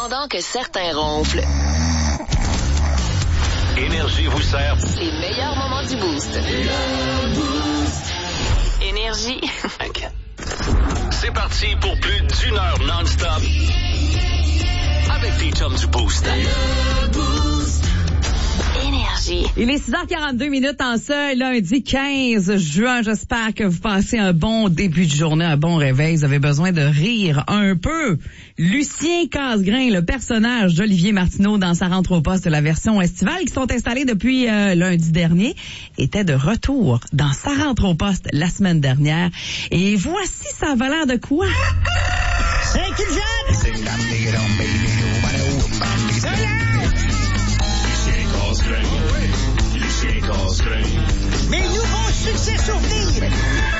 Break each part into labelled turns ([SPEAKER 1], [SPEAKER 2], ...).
[SPEAKER 1] Pendant que certains ronflent,
[SPEAKER 2] Énergie vous sert
[SPEAKER 1] les meilleurs moments du Boost. Énergie.
[SPEAKER 2] C'est parti pour plus d'une heure non-stop avec tes chums du Boost.
[SPEAKER 1] Énergie.
[SPEAKER 3] Il est 6h42 en ce lundi 15 juin. J'espère que vous passez un bon début de journée, un bon réveil. Vous avez besoin de rire un peu. Lucien Casgrain, le personnage d'Olivier Martineau dans Sa rentre au poste de la version estivale, qui sont installés depuis lundi dernier, était de retour dans Sa rentre au poste la semaine dernière. Et voici sa valeur de quoi?
[SPEAKER 4] C'est qui le jeune? Mes nouveaux succès souvenirs.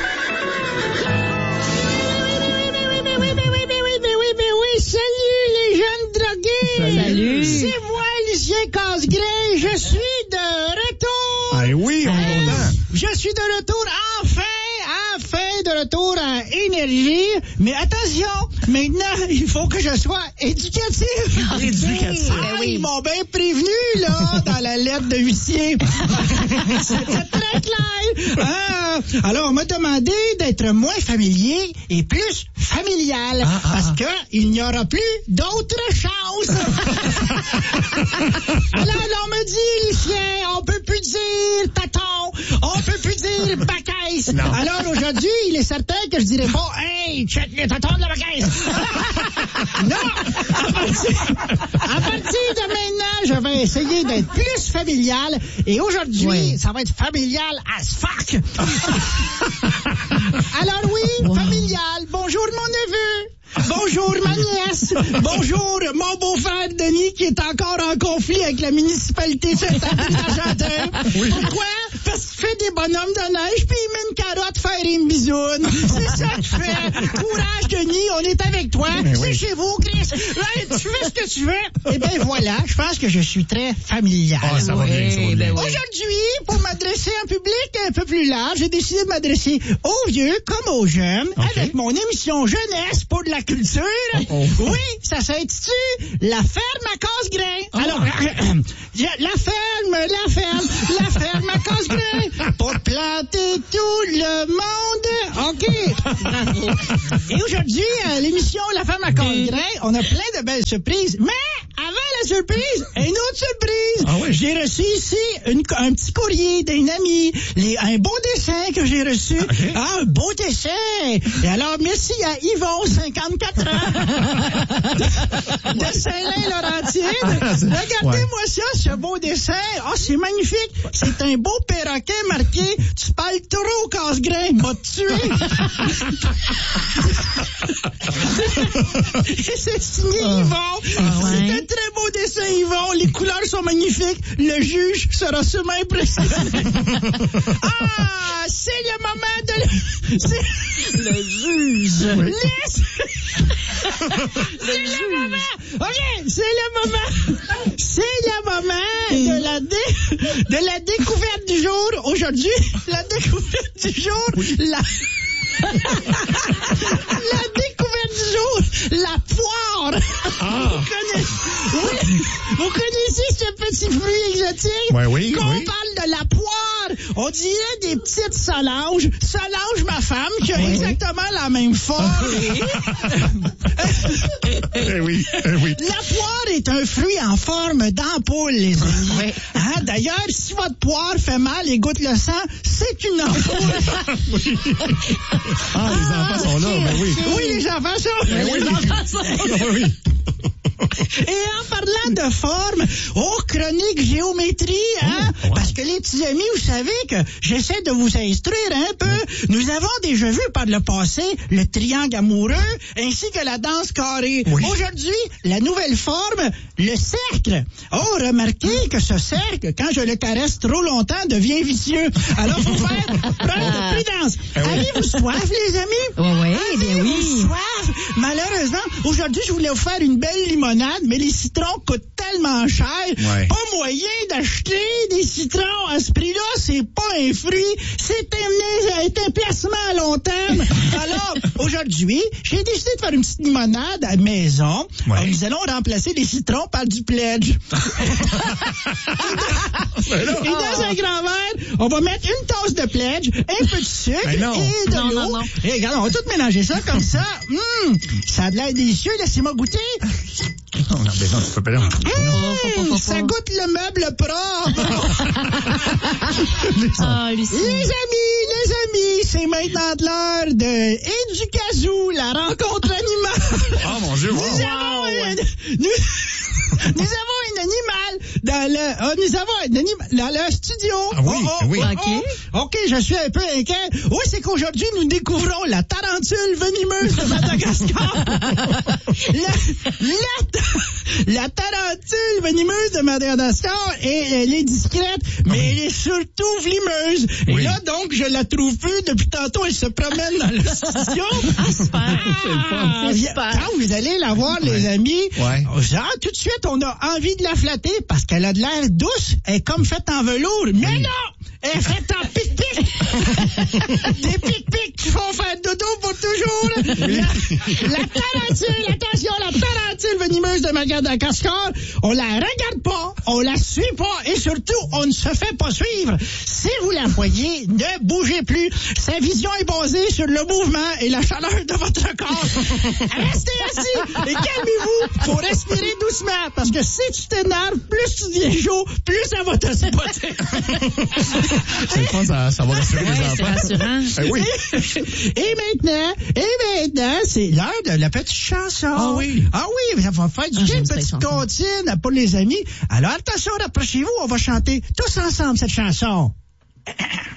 [SPEAKER 4] Oui. Salut les jeunes drogués.
[SPEAKER 3] Salut.
[SPEAKER 4] C'est moi, Lucien Casgrain. Je suis de retour.
[SPEAKER 5] Ah oui, on est content.
[SPEAKER 4] Je suis de retour enfin de retour à Énergie. Mais attention, maintenant, il faut que je sois éducatif.
[SPEAKER 5] Éducatif.
[SPEAKER 4] Ils m'ont bien prévenu, là, dans la lettre de huissier. C'était très clair. Alors, on m'a demandé d'être moins familier et plus familial. Parce que il n'y aura plus d'autres chances. Alors, on me dit, Lucien, on peut plus dire taton, on peut plus dire bacaisse. Alors, aujourd'hui, il est certain que je dirais pas, hey, check les tatons de la bacaisse. Non! À partir de maintenant, je vais essayer d'être plus familial. Et aujourd'hui, ça va être familial as fuck. Alors oui, familial. Bonjour mon neveu. Bonjour ma nièce. Bonjour mon beau-frère Denis qui est encore en conflit avec la municipalité de Saint-Anne-de-Argentin. Oui. Pourquoi? Parce qu'il fait des bonhommes de neige puis il met une carotte faire une bisoune. C'est ça que je fais. Courage Denis, on est avec toi. C'est chez vous, Chris. Tu fais ce que tu veux. Eh bien voilà, je pense que je suis très familial.
[SPEAKER 5] Ah, ça va bien, ça va bien.
[SPEAKER 4] Aujourd'hui, pour m'adresser à un public un peu plus large, j'ai décidé de m'adresser aux vieux comme aux jeunes avec mon émission jeunesse pour de la culture. Oui, ça s'intitule La ferme à Casgrain. Alors, la ferme à Casgrain pour planter tout le monde. OK. Bravo. Et aujourd'hui, à l'émission La ferme à Casgrain, on a plein de belles surprises. Mais avant la surprise, une autre surprise.
[SPEAKER 5] Ah oui?
[SPEAKER 4] J'ai reçu ici un petit courrier d'une amie, un beau dessin que j'ai reçu. Okay. Ah, un beau dessin. Et alors, merci à Yvon, 54 ans, de Saint-Lin-Laurentide. Regardez-moi ça, ce beau dessin. Ah, c'est magnifique. C'est un beau perroquet marqué « Tu parles trop, Casgrain, m'a tué. » Et c'est signé Yvon. C'est un très beau dessin, Yvon. Les couleurs sont magnifiques. Le juge sera sûrement impressionné. Ah, c'est le moment de... Le juge.
[SPEAKER 5] Oui.
[SPEAKER 4] C'est le moment. OK, c'est le moment. C'est le moment de la découverte du jour. Aujourd'hui, la découverte du jour, la découverte du jour, la poire. Vous connaissez ce petit fruit exotique?
[SPEAKER 5] Oui.
[SPEAKER 4] Qu'on parle de la poire, on dirait des petites Solange. Solange, ma femme, qui a exactement la même forme.
[SPEAKER 5] Oui.
[SPEAKER 4] La poire est un fruit en forme d'ampoule, les amis. D'ailleurs, si votre poire fait mal et goûte le sang, c'est une ampoule.
[SPEAKER 5] Ah, les enfants sont là, mais oui.
[SPEAKER 4] Oui, les enfants sont là.
[SPEAKER 5] Les enfants sont là. Oui.
[SPEAKER 4] Et en parlant de forme, chronique géométrie, parce que les petits amis, vous savez que j'essaie de vous instruire un peu. Nous avons déjà vu par le passé le triangle amoureux ainsi que la danse carrée. Oui. Aujourd'hui, la nouvelle forme, le cercle. Oh, remarquez que ce cercle, quand je le caresse trop longtemps, devient vicieux. Alors, faut faire preuve de prudence. Avez-vous soif, les amis?
[SPEAKER 3] Oui, bien oui.
[SPEAKER 4] Soif? Malheureusement, aujourd'hui, je voulais vous faire une belle limonade. limonade, mais les citrons coûtent tellement cher.
[SPEAKER 5] Ouais.
[SPEAKER 4] Pas moyen d'acheter des citrons à ce prix-là. C'est pas un fruit. C'est un placement à long terme. Alors, aujourd'hui, j'ai décidé de faire une petite limonade à la maison.
[SPEAKER 5] Ouais.
[SPEAKER 4] Nous allons remplacer les citrons par du pledge. Et dans un grand verre, on va mettre une tasse de pledge, un peu de sucre
[SPEAKER 5] Ben non.
[SPEAKER 4] et de
[SPEAKER 3] Non,
[SPEAKER 4] l'eau.
[SPEAKER 3] non, non.
[SPEAKER 4] Et regarde, on va tout mélanger ça comme ça. Ça a de l'air délicieux. Laissez-moi goûter.
[SPEAKER 5] Non, mais non, tu peux pas.
[SPEAKER 4] Ça goûte le meuble propre.
[SPEAKER 3] Ah, Lucie.
[SPEAKER 4] Les amis, c'est maintenant de l'heure de Educazou, la rencontre animale.
[SPEAKER 5] Oh mon Dieu, wow.
[SPEAKER 4] Nous avons un animal dans le studio.
[SPEAKER 5] Ah oui, oui.
[SPEAKER 4] OK, je suis un peu inquiet. Oui, c'est qu'aujourd'hui, nous découvrons la tarentule venimeuse de Madagascar. La tarentule venimeuse de Madagascar, elle est discrète, mais elle est surtout vlimeuse. Et
[SPEAKER 5] Oui.
[SPEAKER 4] là, donc, je la trouve plus. Depuis tantôt, elle se promène dans le studio.
[SPEAKER 3] Ah, super. C'est super.
[SPEAKER 4] Quand vous allez la voir, les amis,
[SPEAKER 5] Ouais.
[SPEAKER 4] genre, tout de suite, on a envie de la flatter parce qu'elle a de l'air douce. Elle est comme faite en velours. Mais non! Elle est faite en pic-pic. Des pic-pic qui font faire dodo pour toujours. Là. La tarentule, attention, la tarentule venimeuse de Madagascar, on la regarde pas, on la suit pas et surtout, on ne se fait pas suivre. Si vous la voyez, ne bougez plus. Sa vision est basée sur le mouvement et la chaleur de votre corps. Restez assis et calmez-vous. Faut respirer doucement parce que si tu t'énerves, plus tu deviens chaud, plus ça va te spotter.
[SPEAKER 5] Je pense que ça va rassurer les
[SPEAKER 3] Ouais, c'est
[SPEAKER 5] enfants.
[SPEAKER 3] rassurant.
[SPEAKER 5] Eh oui.
[SPEAKER 4] Et maintenant, c'est l'heure de la petite chanson.
[SPEAKER 5] Ah oui.
[SPEAKER 4] Ah oui, ça va faire du bien,
[SPEAKER 3] j'aime
[SPEAKER 4] une
[SPEAKER 3] cette
[SPEAKER 4] petite
[SPEAKER 3] chanson.
[SPEAKER 4] comptine pour les amis. Alors attention, rapprochez-vous, on va chanter tous ensemble cette chanson.